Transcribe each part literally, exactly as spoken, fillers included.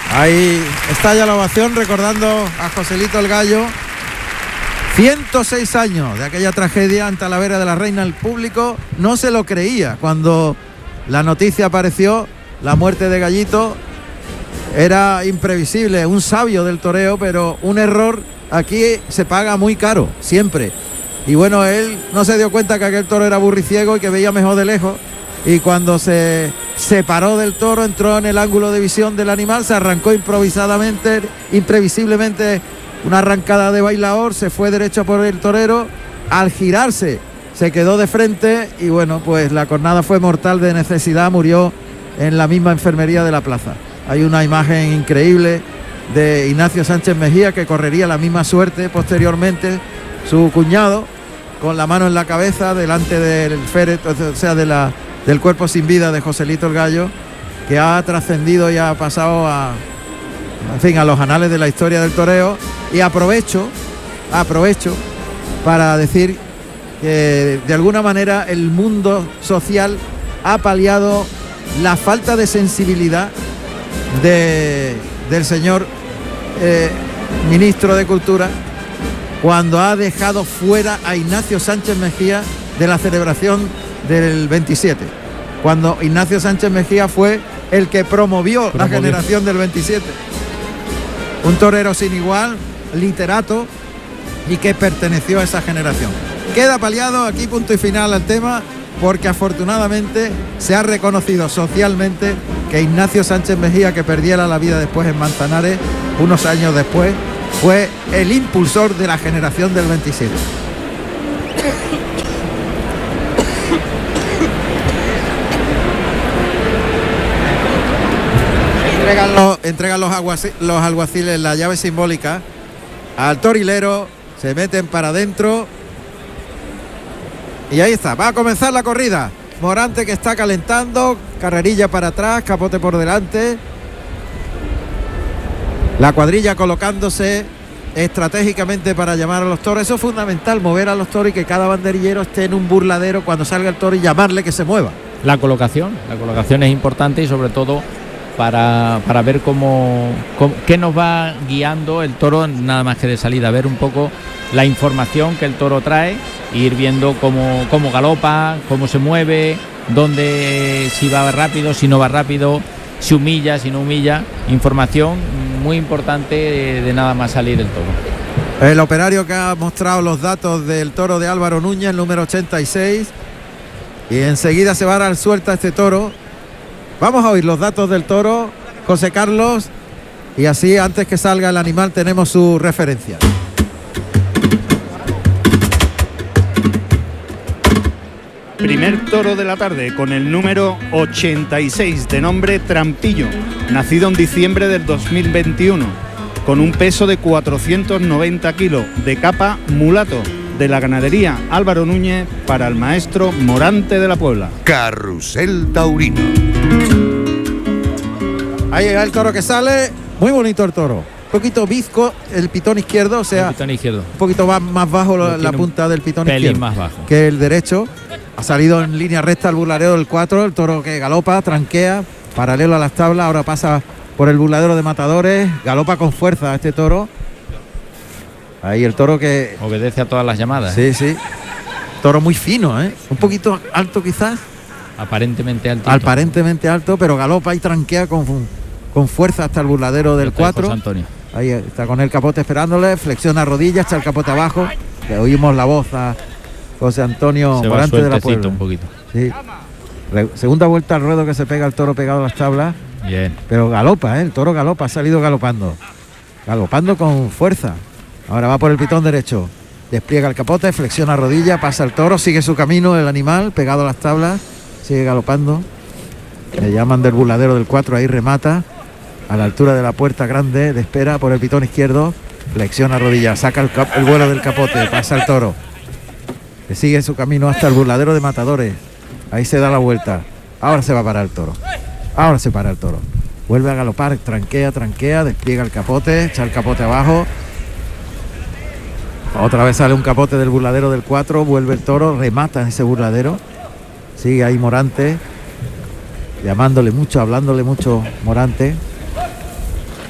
Ahí estalla la ovación recordando a Joselito el Gallo. ciento seis años de aquella tragedia en Talavera de la Reina. El público no se lo creía cuando la noticia apareció, la muerte de Gallito. Era imprevisible, un sabio del toreo, pero un error aquí se paga muy caro, siempre. Y bueno, él no se dio cuenta que aquel toro era burriciego y que veía mejor de lejos. Y cuando se separó del toro, entró en el ángulo de visión del animal, se arrancó improvisadamente, imprevisiblemente, una arrancada de bailaor, se fue derecho por el torero. Al girarse se quedó de frente y bueno, pues la cornada fue mortal de necesidad, murió en la misma enfermería de la plaza. Hay una imagen increíble de Ignacio Sánchez Mejía, que correría la misma suerte posteriormente, su cuñado, con la mano en la cabeza delante del féretro, o sea, de la, del cuerpo sin vida de Joselito el Gallo, que ha trascendido y ha pasado a, en fin, a los anales de la historia del toreo. Y aprovecho, aprovecho para decir que de alguna manera el mundo social ha paliado la falta de sensibilidad de, del señor eh, ministro de Cultura, cuando ha dejado fuera a Ignacio Sánchez Mejía de la celebración del veintisiete, cuando Ignacio Sánchez Mejía fue el que promovió, promovió. la generación del veintisiete. Un torero sin igual, literato, y que perteneció a esa generación. Queda paliado aquí, punto y final al tema, porque afortunadamente se ha reconocido socialmente que Ignacio Sánchez Mejía, que perdiera la vida después en Manzanares, unos años después, fue el impulsor de la generación del veintisiete. Entregan los, entregan los, aguaci, los alguaciles la llave simbólica al torilero, se meten para adentro y ahí está, va a comenzar la corrida. Morante, que está calentando, carrerilla para atrás, capote por delante, la cuadrilla colocándose estratégicamente para llamar a los toros. Eso es fundamental, mover a los toros y que cada banderillero esté en un burladero cuando salga el toro y llamarle que se mueva. La colocación, la colocación es importante, y sobre todo para, para ver cómo, cómo qué nos va guiando el toro, nada más que de salida, ver un poco la información que el toro trae, e ir viendo cómo, cómo galopa, cómo se mueve, dónde, si va rápido, si no va rápido, si humilla, si no humilla. Información muy importante de, de nada más salir el toro. El operario que ha mostrado los datos del toro de Álvaro Núñez, el número ochenta y seis, y enseguida se va a dar suelta este toro. Vamos a oír los datos del toro, José Carlos, y así antes que salga el animal tenemos su referencia. Primer toro de la tarde con el número ochenta y seis, de nombre Trampillo, nacido en diciembre del dos mil veintiuno, con un peso de cuatrocientos noventa kilos, de capa mulato, de la ganadería Álvaro Núñez, para el maestro Morante de la Puebla. Carrusel Taurino. Ahí llega el toro que sale, muy bonito el toro. Un poquito bizco el pitón izquierdo, o sea, el pitón izquierdo. Un poquito más, más bajo la, la punta del pitón izquierdo más bajo que el derecho. Ha salido en línea recta el burladero del cuatro, el toro que galopa, tranquea, paralelo a las tablas, ahora pasa por el burladero de Matadores, galopa con fuerza este toro. Ahí el toro que obedece a todas las llamadas. Sí, sí. Toro muy fino, ¿eh? Un poquito alto quizás. Aparentemente alto. Aparentemente alto, pero galopa y tranquea con, con fuerza hasta el burladero del cuatro. Antonio. Ahí está con el capote esperándole, flexiona rodillas, echa el capote abajo. Le oímos la voz a José Antonio Morante de la Puebla. Un poquito. Sí. Segunda vuelta al ruedo que se pega el toro pegado a las tablas. Bien. Pero galopa, ¿eh? El toro galopa, ha salido galopando. Galopando con fuerza. Ahora va por el pitón derecho. Despliega el capote, flexiona rodilla, pasa el toro, sigue su camino el animal, pegado a las tablas, sigue galopando. Le llaman del burladero del cuatro, ahí remata. A la altura de la puerta grande, de espera por el pitón izquierdo. Flexiona rodilla, saca el, el vuelo del capote, pasa el toro. Que sigue su camino hasta el burladero de Matadores. Ahí se da la vuelta. Ahora se va a parar el toro. Ahora se para el toro. Vuelve a galopar, tranquea, tranquea, despliega el capote, echa el capote abajo. Otra vez sale un capote del burladero del cuatro, vuelve el toro, remata en ese burladero. Sigue ahí Morante, llamándole mucho, hablándole mucho Morante.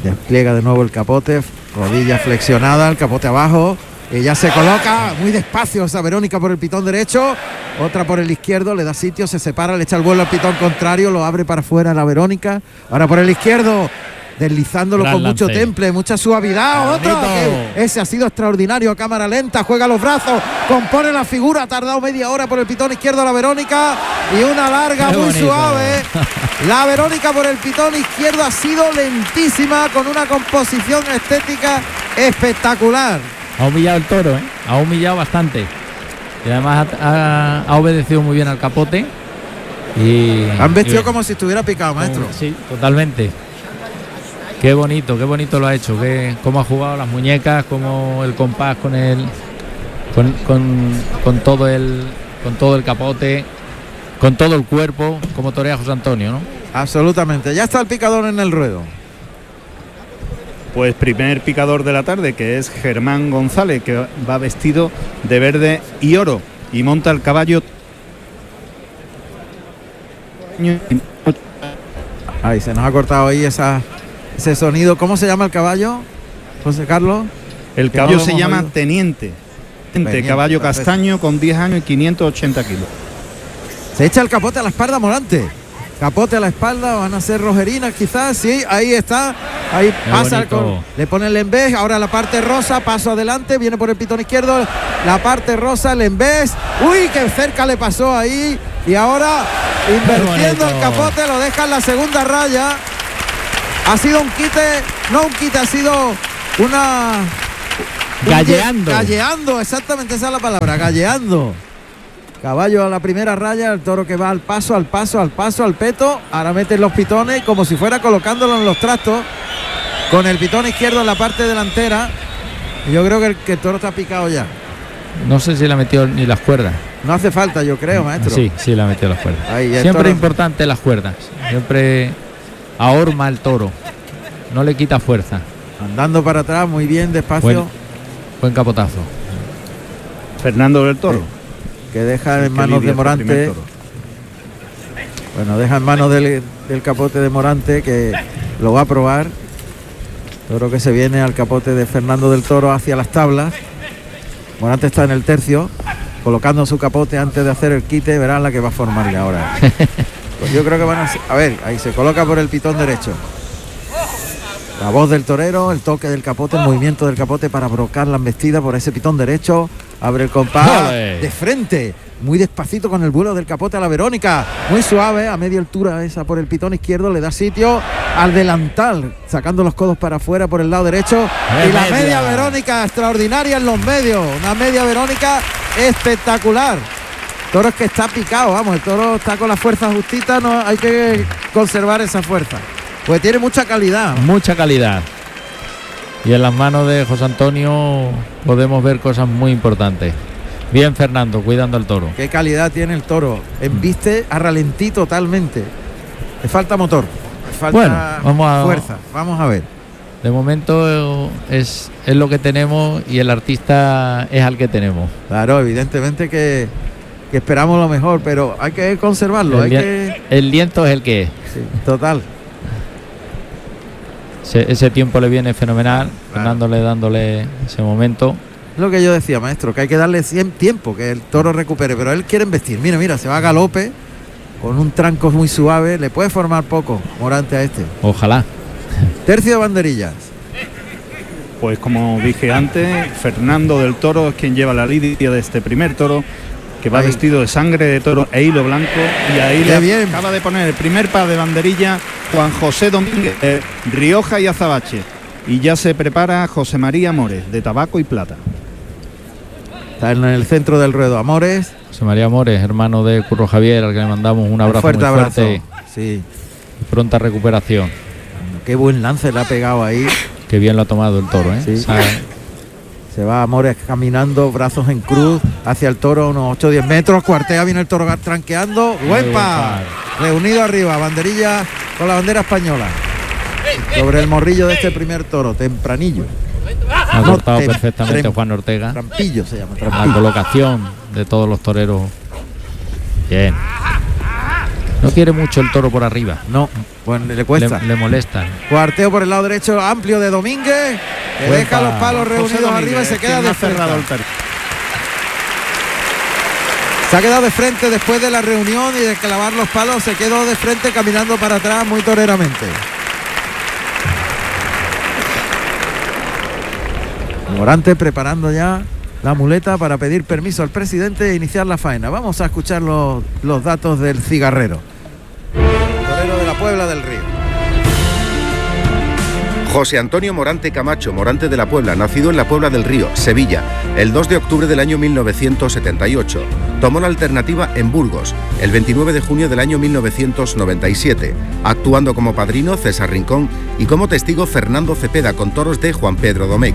Despliega de nuevo el capote, rodilla flexionada, el capote abajo. Ella se coloca muy despacio esa Verónica por el pitón derecho, otra por el izquierdo, le da sitio, se separa, le echa el vuelo al pitón contrario, lo abre para afuera la Verónica. Ahora por el izquierdo, deslizándolo Gran con mucho lance. temple, mucha suavidad. Otro, que ese ha sido extraordinario, a cámara lenta, juega los brazos, compone la figura, ha tardado media hora por el pitón izquierdo la Verónica y una larga Qué muy bonito. suave. La Verónica por el pitón izquierdo ha sido lentísima, con una composición estética espectacular. Ha humillado el toro, ¿eh? Ha humillado bastante. Y además ha, ha- ha obedecido muy bien al capote. Y Han vestido y- como si estuviera picado, maestro. Sí, totalmente. Qué bonito, qué bonito lo ha hecho. Qué, cómo ha jugado las muñecas, cómo el compás con el con, con, con todo el con todo el capote, con todo el cuerpo, como torea José Antonio, ¿no? Absolutamente. Ya está el picador en el ruedo. Pues primer picador de la tarde, que es Germán González, que va vestido de verde y oro y monta el caballo. Ahí se nos ha cortado ahí esa, ese sonido. ¿Cómo se llama el caballo, José Carlos? El Que no caballo lo se hemos llama oído. Teniente. Teniente, Teniente, caballo perfecto. castaño con diez años y quinientos ochenta kilos. Se echa el capote a la espalda Morante. Capote a la espalda, van a ser rojerinas quizás, sí, ahí está, ahí Qué pasa, bonito. con, le pone el embés, ahora la parte rosa, paso adelante, viene por el pitón izquierdo, la parte rosa, el embés, uy, que cerca le pasó ahí, y ahora invirtiendo bonito. el capote, lo deja en la segunda raya. Ha sido un quite, no un quite, ha sido una... un Galleando. ye- Galleando, exactamente esa es la palabra, galleando. Caballo a la primera raya, el toro que va al paso, al paso, al paso, al peto. Ahora mete los pitones como si fuera colocándolo en los trastos. Con el pitón izquierdo en la parte delantera. Y yo creo que el, que el toro está picado ya. No sé si le ha metido ni las cuerdas. No hace falta, yo creo, maestro. Sí, sí le ha metido las cuerdas. Ahí, el Siempre toro- importante las cuerdas. Siempre ahorma el toro. No le quita fuerza. Andando para atrás, muy bien, despacio. Buen, buen capotazo. Fernando del Toro. Que deja El en que manos lidia de este primer Morante. toro. Bueno, deja en manos del, del capote de Morante, que lo va a probar. Toro que se viene al capote de Fernando del Toro hacia las tablas. Morante está en el tercio, colocando su capote antes de hacer el quite. Verán la que va a formarle ahora. Pues yo creo que van a... A ver, ahí se coloca por el pitón derecho. La voz del torero, el toque del capote, el movimiento del capote para brocar la embestida por ese pitón derecho. Abre el compás ¡Ole! de frente, muy despacito con el vuelo del capote a la Verónica. Muy suave, a media altura esa por el pitón izquierdo, le da sitio al delantal, sacando los codos para afuera por el lado derecho. ¡Qué Y la media! media Verónica extraordinaria en los medios, una media Verónica espectacular. Toro es que está picado, vamos, el toro está con la fuerza justita, no hay que conservar esa fuerza. Pues tiene mucha calidad. Mucha calidad. Y en las manos de José Antonio podemos ver cosas muy importantes. Bien, Fernando, cuidando al toro. Qué calidad tiene el toro. Embiste a ralentí totalmente. Le falta motor, le falta Bueno, vamos a- fuerza. Vamos a ver. De momento es, es lo que tenemos y el artista es al que tenemos. Claro, evidentemente que, que esperamos lo mejor, pero hay que conservarlo. Hay El, que... lie- el lienzo es el que es. Sí, total. Ese, ese tiempo le viene fenomenal, Claro. Fernándole dándole ese momento. Es lo que yo decía, maestro, que hay que darle cien tiempo, que el toro recupere, pero él quiere embestir. Mira, mira, se va a galope con un tranco muy suave. Le puede formar poco Morante a este. Ojalá. Tercio de banderillas. Pues como dije antes, Fernando del Toro es quien lleva la lidia de este primer toro, que va Ahí. vestido de sangre de toro e hilo blanco, y ahí Qué le bien. acaba de poner el primer par de banderilla Juan José Domínguez, eh, Rioja y Azabache, y ya se prepara José María Mores de Tabaco y Plata. Está en el centro del ruedo Amores. José María Mores, hermano de Curro Javier, al que le mandamos un abrazo fuerte muy abrazo. fuerte Sí. y pronta recuperación. Qué buen lance le ha pegado ahí. Qué bien lo ha tomado el toro, ¿eh? Sí. Esa- Se va Amores caminando, brazos en cruz, hacia el toro, unos ocho o diez metros. Cuartea, viene el toro tranqueando. Buen buen par. par. Reunido arriba, banderilla con la bandera española. Sobre el morrillo de este primer toro, tempranillo. ha No, cortado te- perfectamente trem- Juan Ortega. Trampillo se llama, La trampillo. colocación de todos los toreros. Bien. No quiere mucho el toro por arriba. No, pues le cuesta. Le, le molestan. Cuarteo por el lado derecho amplio de Domínguez, que Buen deja pa- los palos reunidos José arriba y Domínguez, se queda quien de ha cerrado el frente. ter- Se ha quedado de frente después de la reunión y de clavar los palos, se quedó de frente caminando para atrás muy toreramente. Morante preparando ya la muleta para pedir permiso al presidente e iniciar la faena. Vamos a escuchar los, los datos del cigarrero. Torero de la Puebla del Río. José Antonio Morante Camacho, Morante de la Puebla, nacido en la Puebla del Río, Sevilla, el dos de octubre del año mil novecientos setenta y ocho. Tomó la alternativa en Burgos, el veintinueve de junio del año mil novecientos noventa y siete, actuando como padrino César Rincón y como testigo Fernando Cepeda con toros de Juan Pedro Domecq.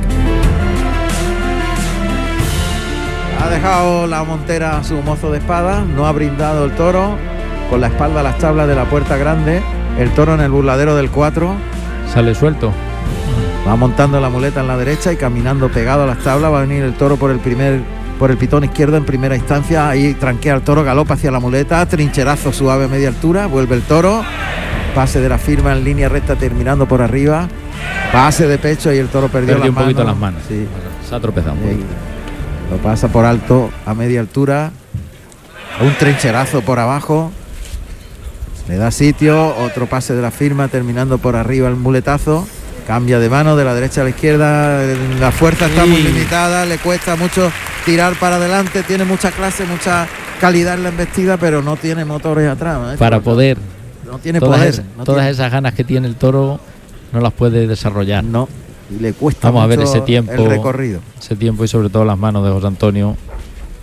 Ha dejado la montera a su mozo de espada, no ha brindado el toro, con la espalda a las tablas de la puerta grande, el toro en el burladero del cuatro. Sale suelto. Va montando la muleta en la derecha y caminando pegado a las tablas. Va a venir el toro por el primer, por el pitón izquierdo en primera instancia. Ahí tranquea el toro, galopa hacia la muleta, trincherazo suave a media altura, vuelve el toro, pase de la firma en línea recta terminando por arriba, pase de pecho y el toro perdió, Perdió las un poquito manos. las manos. Sí. Se ha tropezado un Sí. poquito. Lo pasa por alto a media altura, un trincherazo por abajo, le da sitio, otro pase de la firma terminando por arriba el muletazo. Cambia de mano de la derecha a la izquierda, la fuerza está muy limitada, le cuesta mucho tirar para adelante, tiene mucha clase, mucha calidad en la embestida, pero no tiene motores atrás, ¿eh? Para poder. No tiene todas poder. esas, no todas tiene- esas ganas que tiene el toro no las puede desarrollar. No, y le cuesta Vamos a ver mucho ese tiempo. el recorrido. Ese tiempo y sobre todo las manos de José Antonio